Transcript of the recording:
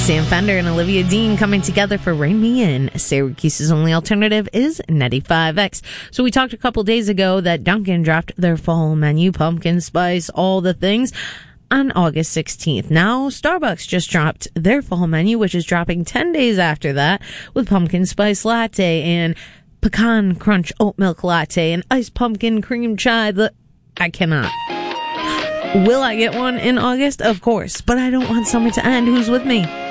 Sam Fender and Olivia Dean coming together for Rain Me In. Syracuse's only alternative is 95X. So we talked a couple days ago that Dunkin' dropped their fall menu, pumpkin spice, all the things, on August 16th. Now, Starbucks just dropped their fall menu, which is dropping 10 days after that, with pumpkin spice latte and pecan crunch oat milk latte and iced pumpkin cream chai. I cannot. Will I get one in August? Of course, but I don't want summer to end. Who's with me?